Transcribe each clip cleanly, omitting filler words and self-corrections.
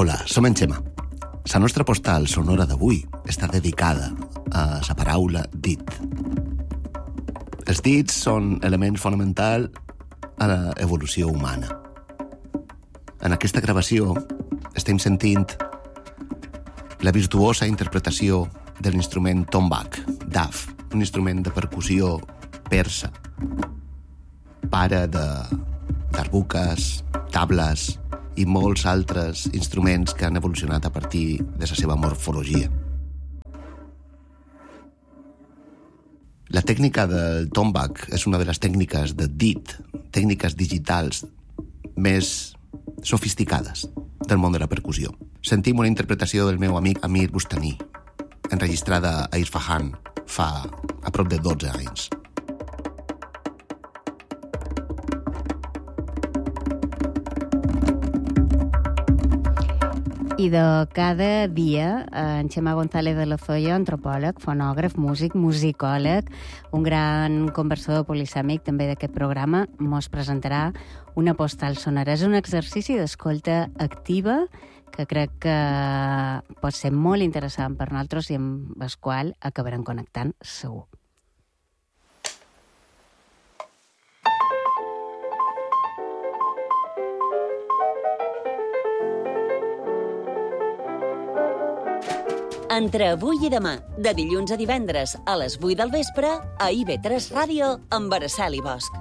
Hola, som en Xema. La nostra postal sonora d'avui està dedicada a la paraula dit. Els dits són element fonamental a l'evolució humana. En aquesta gravació estem sentint la virtuosa interpretació de l'instrument tombak, daf, un instrument de percussió persa, pare d'arbuques, tables i molts altres instruments que han evolucionat a partir de la seva morfologia. La tècnica del tombak és una de les tècniques de dit, tècniques digitals més sofisticades del món de la percussió. Sentim una interpretació del meu amic Amir Bustani, enregistrada a Isfahan fa a prop de 12 anys. I de cada dia, en Xema González de la Folla, antropòleg, fonògraf, músic, musicòleg, un gran conversador polisèmic també d'aquest programa, mos presentarà una postal sonora. És un exercici d'escolta activa que crec que pot ser molt interessant per nosaltres i amb el qual acabarem connectant segur. Entre avui i demà, de dilluns a divendres, a les 8 del vespre, a IB3 Ràdio, amb Araceli Bosch.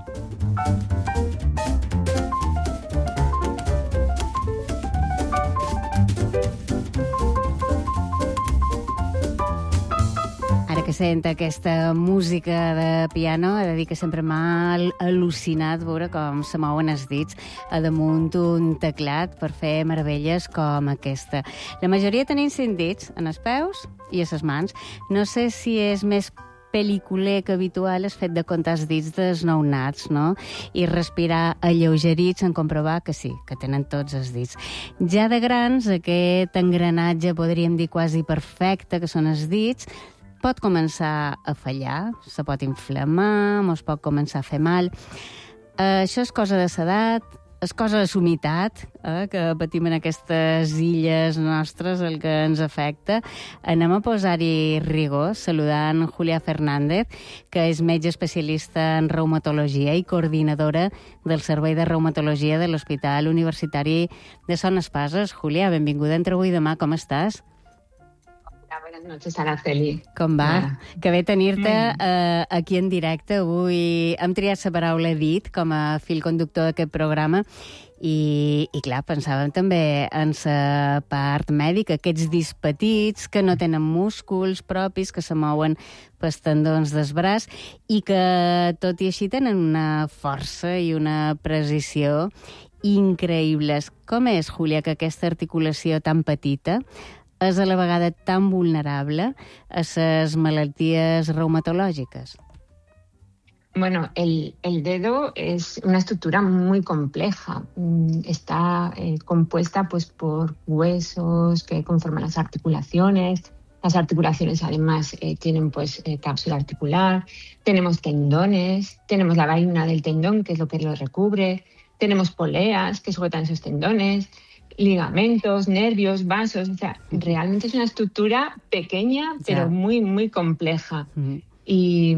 Ara que sent aquesta música de piano, he de dir que sempre m'ha al·lucinat veure com se mouen els dits a damunt un teclat per fer meravelles com aquesta. La majoria tenim 5 dits en els peus i a les mans. No sé si és més pel·liculer que habitual el fet de comptar els dits dels nounats, no? I respirar alleugerits en comprovar que sí, que tenen tots els dits. Ja de grans, aquest engranatge, podríem dir quasi perfecte, que són els dits, pot començar a fallar, se pot inflamar, mos pot començar a fer mal. Això és cosa de l'edat, és cosa de l'humitat, que patim en aquestes illes nostres, el que ens afecta. Anem a posar-hi rigor, saludant Julia Fernández, que és metge especialista en reumatologia i coordinadora del Servei de Reumatologia de l'Hospital Universitari de Son Espases. Julia, benvinguda entre avui i demà, com estàs? Buenas noches, Araceli. Com va? Que bé tenir-te aquí en directe. Avui hem triat la paraula dit com a fil conductor d'aquest programa i clar, pensàvem també en la part mèdica, aquests dits petits que no tenen músculs propis, que se mouen pels tendons del braç i que, tot i així, tenen una força i una precisió increïbles. Com és, Julia, que aquesta articulació tan petita és a la vegada tan vulnerable a les malalties reumatològiques? Bueno, el dedo es una estructura muy compleja. Está compuesta pues, por huesos que conforman las articulaciones. Las articulaciones además tienen pues, cápsula articular. Tenemos tendones, tenemos la vaina del tendón, que es lo que lo recubre. Tenemos poleas que sujetan esos tendones. Ligamentos, nervios, vasos, o sea, realmente es una estructura pequeña, pero muy, muy compleja. I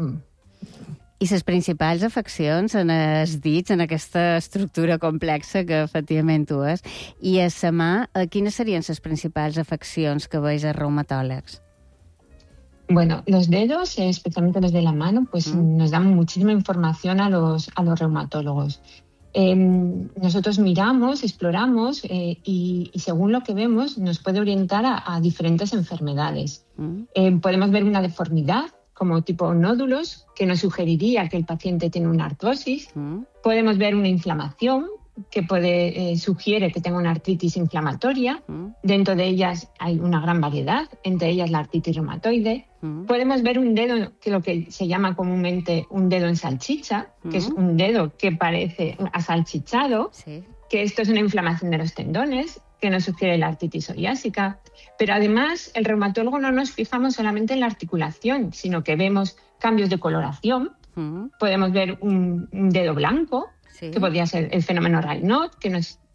les principals afeccions en els dits, en aquesta estructura complexa que efectivament tu és, i a la mà, quines serien les principals afeccions que veus als reumatòlegs? Bueno, los dedos, especialmente los de la mano, pues nos dan muchísima información a los reumatólogos. Nosotros miramos, exploramos y según lo que vemos nos puede orientar a diferentes enfermedades. Podemos ver una deformidad como tipo nódulos que nos sugeriría que el paciente tiene una artrosis. Podemos ver una inflamación que sugiere que tenga una artritis inflamatoria. Dentro de ellas hay una gran variedad, entre ellas la artritis reumatoide. Podemos ver un dedo, que lo que se llama comúnmente un dedo en salchicha, que es un dedo que parece asalchichado, que esto es una inflamación de los tendones, que nos sugiere la artritis psoriásica. Pero además, el reumatólogo no nos fijamos solamente en la articulación, sino que vemos cambios de coloración. Podemos ver un dedo blanco, que podría ser el fenómeno Raynaud, que nos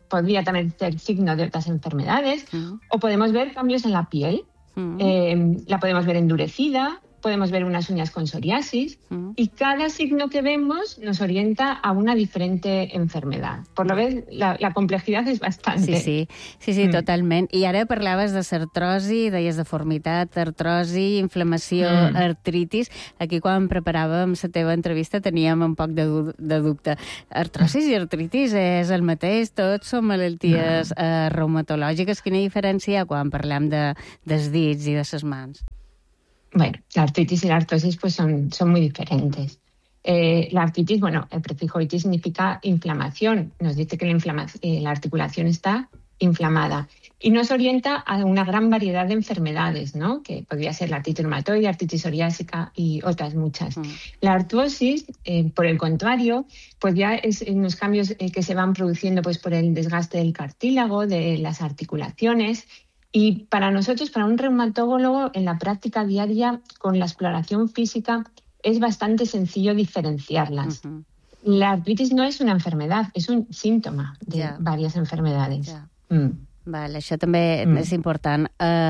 podría también ser signo de otras enfermedades, o podemos ver cambios en la piel. La podemos ver endurecida, podemos ver unas uñas con psoriasis, y cada signo que vemos nos orienta a una diferente enfermedad. Por lo que la complejidad és bastante. Sí, totalment. I ara parlaves de artrosi, deies deformitat, artrosi, inflamació, artritis. Aquí, quan preparàvem la teva entrevista, teníem un poc de dubte. Artrosis i artritis és el mateix? Tots són malalties reumatològiques? Quina diferència hi ha quan parlem dels dits i de les mans? Bueno, la artritis y la artrosis pues son muy diferentes. La artritis, bueno, el prefijo itis significa inflamación. Nos dice que la articulación está inflamada y nos orienta a una gran variedad de enfermedades, ¿no? Que podría ser la artritis reumatoide, artritis psoriásica y otras muchas. La artrosis, por el contrario, pues ya es unos cambios que se van produciendo pues por el desgaste del cartílago, de las articulaciones. Y para nosotros, para un reumatólogo, en la práctica diaria, con la exploración física, es bastante sencillo diferenciarlas. La artritis no es una enfermedad, es un síntoma de varias enfermedades. Vale, això també és important.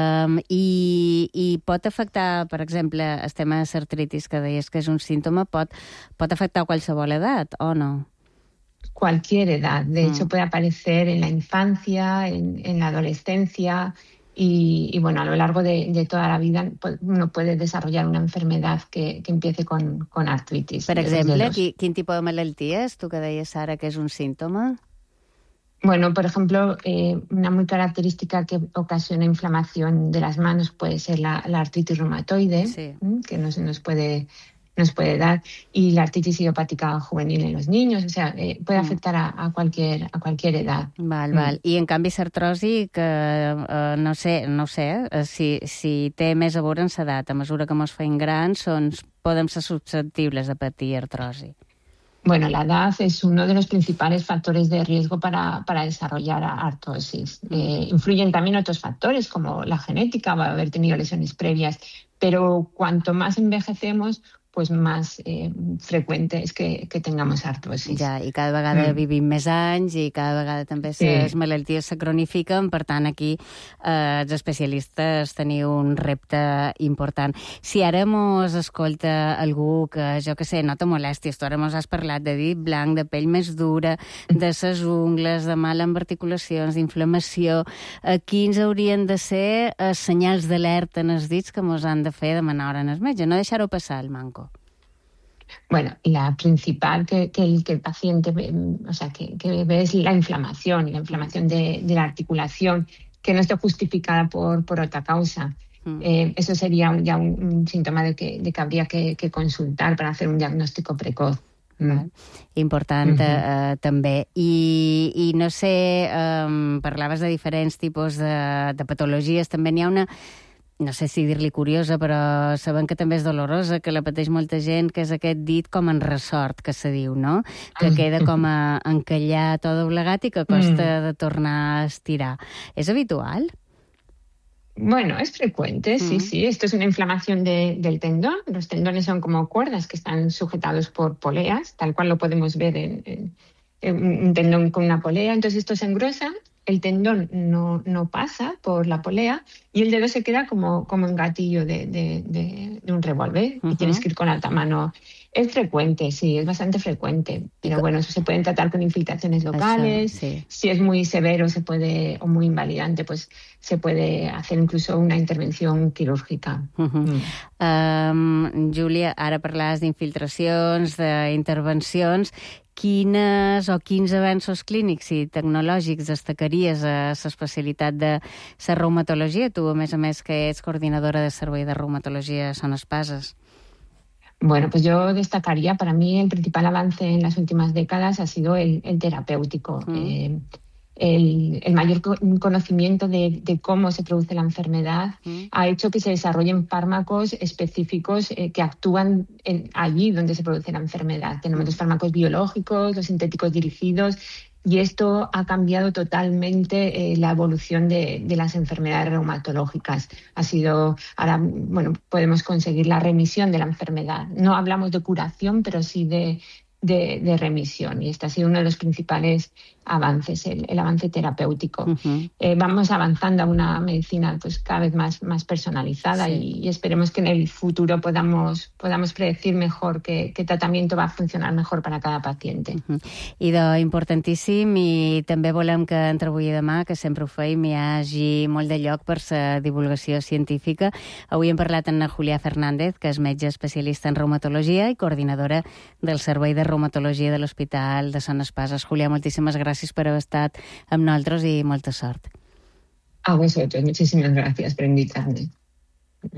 I pot afectar, per exemple, el tema de l'artritis, que deies que és un símptoma, pot afectar qualsevol edat o no? Cualquier edad. De hecho, puede aparecer en la infancia, en la adolescencia y bueno, a lo largo de toda la vida uno puede desarrollar una enfermedad que empiece con artritis. Per exemple, quin tipus de malalties? Tu que deies ara que és un símptoma. Bueno, por ejemplo, una muy característica que ocasiona inflamación de las manos puede ser la artritis reumatoide, que no se nos puede dar, y la artritis idiopática juvenil en los niños, o sea, puede afectar a cualquier edad. Val. I en canvi l'artrosi, que no sé si té més a veure amb l'edat. A mesura que ens fem grans, podem ser susceptibles de patir artrosi. Bueno, la edad es uno de los principales factores de riesgo para desarrollar artrosis. Influyen también otros factores, como la genética, o haber tenido lesiones previas, pero cuanto más envejecemos, pues más freqüente és que tengamos artrosis. Ja, i cada vegada vivim més anys i cada vegada també les malalties se cronifiquen, per tant aquí els especialistes teniu un repte important. Si ara mos escolta algú que, jo que sé, nota molèsties, tu ara mos has parlat de dit blanc, de pell més dura, de ses ungles, de mal amb articulacions, d'inflamació, quins haurien de ser senyals d'alerta en els dits que mos han de fer demanar hora en el metge, no deixar-ho passar el manco. Bueno, la principal que el paciente ve, o sea, que ve es la inflamación de la articulación, que no esté justificada por otra causa. Eso sería ya un síntoma de que habría que consultar para hacer un diagnóstico precoz. Important també. I no sé, parlaves de diferents tipus de patologies, també n'hi ha una, no sé si dir-li curiosa, però sabem que també és dolorosa, que la pateix molta gent, que és aquest dit com en ressort, que se diu, no? Que queda com encallat o doblegat i que costa de tornar a estirar. És habitual? Bueno, es frecuente, sí. Esto es una inflamación del tendón. Los tendones son como cuerdas que están sujetados por poleas, tal cual lo podemos ver en un tendón con una polea. Entonces esto se engrosa, el tendón no pasa por la polea y el dedo se queda como en gatillo de un revólver y tienes que ir con alta mano. Es frecuente, sí, es bastante frecuente. Pero bueno, eso se pueden tratar con infiltraciones locales. Sí. Si es muy severo o muy invalidante, pues se puede hacer incluso una intervención quirúrgica. Júlia, ara parlaves d'infiltracions, d'intervencions. Quins avenços clínics i tecnològics destacaries a l'especialitat de la reumatologia? Tu, a més, que ets coordinadora de servei de reumatologia a Son Espases. Bueno, pues yo destacaría, para mí el principal avance en las últimas décadas ha sido el terapéutico. El mayor conocimiento de cómo se produce la enfermedad ha hecho que se desarrollen fármacos específicos que actúan allí donde se produce la enfermedad. Tenemos los fármacos biológicos, los sintéticos dirigidos, y esto ha cambiado totalmente la evolución de las enfermedades reumatológicas. Ahora podemos conseguir la remisión de la enfermedad. No hablamos de curación, pero sí de de remisión. Y este ha sido uno de los principales avances, el avance terapéutico. Vamos avanzando a una medicina pues cada vez más personalizada, sí. y esperemos que en el futuro podamos predecir mejor qué tratamiento va a funcionar mejor para cada paciente. I importantíssim, i també volem que entre avui i demà, que sempre ho feim, hi hagi molt de lloc per la divulgació científica. Avui hem parlat amb Julià Fernández, que és metge especialista en reumatologia i coordinadora del Servei de Reumatologia de l'Hospital de Son Espases. Julià, moltíssimes gràcies per haver estat amb nosaltres i molta sort. A vosotros, muchísimas gracias por invitarme.